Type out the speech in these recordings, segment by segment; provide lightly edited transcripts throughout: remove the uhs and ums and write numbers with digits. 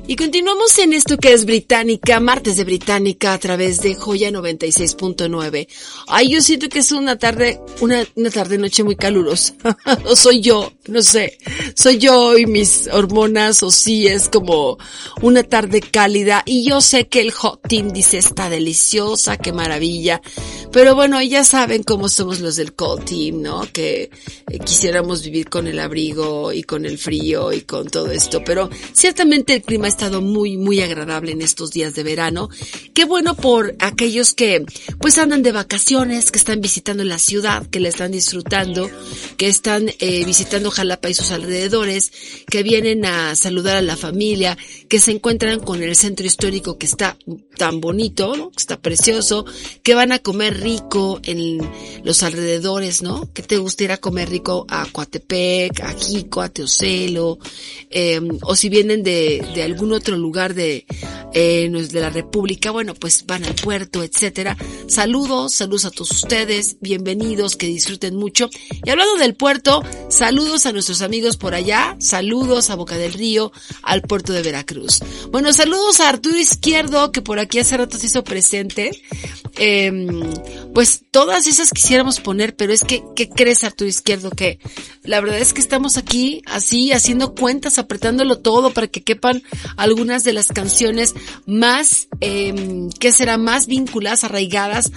Y continuamos en esto que es Británica, martes de Británica a través de Joya 96.9. Ay, yo siento que es una tarde noche muy calurosa. O soy yo, no sé. Soy yo y mis hormonas, o sí es como una tarde cálida. Y yo sé que el Hot Team dice está deliciosa, qué maravilla. Pero bueno, ya saben cómo somos los del Cold Team, ¿no? Que quisiéramos vivir con el abrigo y con el frío y con todo esto. Pero ciertamente el clima ha estado muy, muy agradable en estos días de verano. Qué bueno por aquellos que pues andan de vacaciones, que están visitando la ciudad, que la están disfrutando, que están visitando Jalapa y sus alrededores, que vienen a saludar a la familia, que se encuentran con el centro histórico que está tan bonito, ¿no? Que está precioso, que van a comer rico en los alrededores, ¿no? Que te gusta ir a comer rico a Coatepec, a Jico, a Teocelo, o si vienen de algún otro lugar de la República, bueno, pues van al puerto, etcétera. Saludos a todos ustedes, bienvenidos, que disfruten mucho. Y hablando del puerto, saludos a nuestros amigos por allá, saludos a Boca del Río, al puerto de Veracruz. Bueno, saludos a Arturo Izquierdo, que por aquí hace rato se hizo presente. Pues todas esas quisiéramos poner, pero es que, ¿qué crees, Arturo Izquierdo? Que la verdad es que estamos aquí así, haciendo cuentas, apretándolo todo para que quepan algunas de las canciones más, que será más vinculadas, arraigadas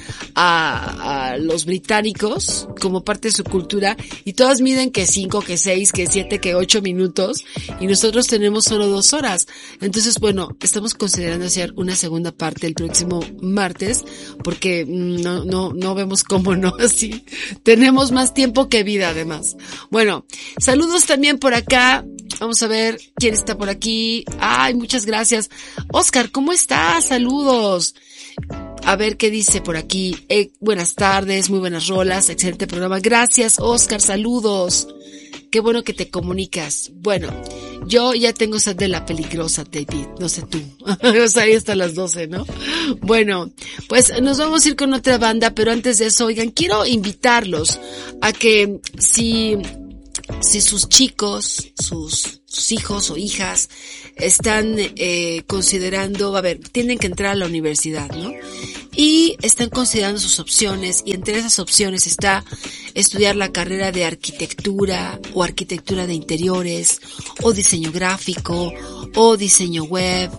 a los británicos como parte de su cultura, y todas miden que 5, que 6, que 7, que 8 minutos, y nosotros tenemos solo 2 horas. Entonces, bueno, estamos considerando hacer una segunda parte el próximo martes, porque no vemos cómo no, así. Tenemos más tiempo que vida, además. Bueno, saludos también por acá. Vamos a ver quién está por aquí. Ay, muchas gracias. Oscar, ¿cómo estás? Saludos. A ver qué dice por aquí. Buenas tardes, muy buenas rolas, excelente programa. Gracias, Oscar, saludos. Qué bueno que te comunicas. Bueno, yo ya tengo sed de la peligrosa, David, no sé tú. O sea, ahí hasta las 12, ¿no? Bueno, pues nos vamos a ir con otra banda, pero antes de eso, oigan, quiero invitarlos a que si sus chicos, sus hijos o hijas están considerando, a ver, tienen que entrar a la universidad, ¿no? Y están considerando sus opciones, y entre esas opciones está estudiar la carrera de arquitectura o arquitectura de interiores o diseño gráfico o diseño web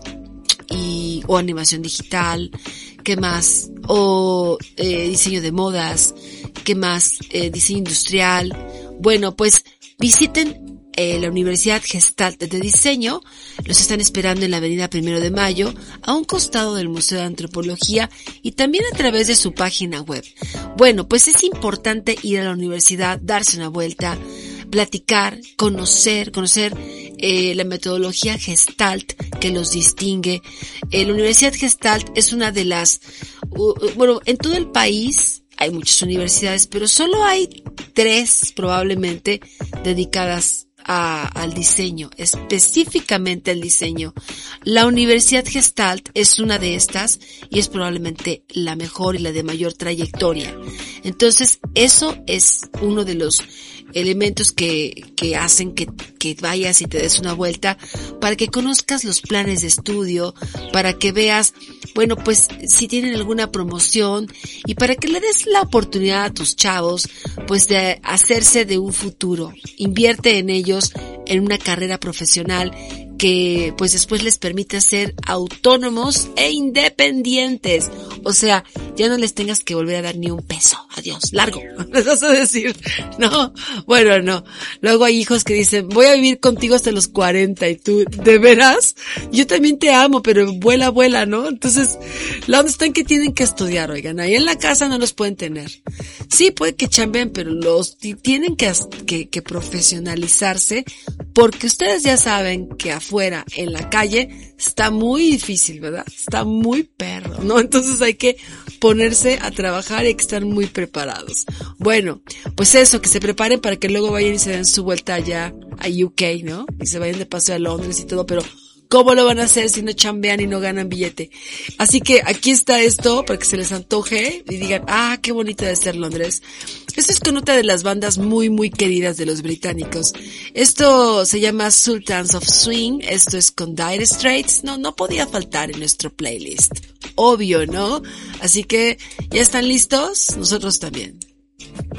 o animación digital, ¿qué más? O diseño de modas, ¿qué más? Diseño industrial. Bueno, pues visiten la Universidad Gestalt de Diseño. Los están esperando en la avenida 1 de Mayo, a un costado del Museo de Antropología, y también a través de su página web. Bueno, pues es importante ir a la universidad, darse una vuelta, platicar, conocer la metodología Gestalt que los distingue. La Universidad Gestalt es una de las, en todo el país hay muchas universidades, pero solo hay 3 probablemente dedicadas al diseño, específicamente al diseño. La Universidad Gestalt es una de estas y es probablemente la mejor y la de mayor trayectoria. Entonces, eso es uno de los elementos que hacen que vayas y te des una vuelta, para que conozcas los planes de estudio, para que veas, bueno, pues si tienen alguna promoción, y para que le des la oportunidad a tus chavos, pues de hacerse de un futuro. Invierte en ellos, en una carrera profesional que pues después les permite ser autónomos e independientes. O sea, ya no les tengas que volver a dar ni un peso. Adiós, largo. Les vas a decir, no, bueno, no. Luego hay hijos que dicen, voy a vivir contigo hasta los 40, y tú, ¿de veras? Yo también te amo, pero vuela, ¿no? Entonces, la onda está en que tienen que estudiar, oigan, ahí en la casa no los pueden tener. Sí, puede que chambeen, pero tienen que profesionalizarse, porque ustedes ya saben que afuera, en la calle, está muy difícil, ¿verdad? Está muy perro, ¿no? Entonces hay que ponerse a trabajar y hay que estar muy preparados. Bueno, pues eso, que se preparen para que luego vayan y se den su vuelta allá a UK, ¿no? Y se vayan de paseo a Londres y todo, pero ¿Cómo lo van a hacer si no chambean y no ganan billete? Así que aquí está esto para que se les antoje y digan, ah, qué bonito de ser Londres. Esto es con otra de las bandas muy, muy queridas de los británicos. Esto se llama Sultans of Swing. Esto es con Dire Straits. No podía faltar en nuestro playlist. Obvio, ¿no? Así que, ¿ya están listos? Nosotros también.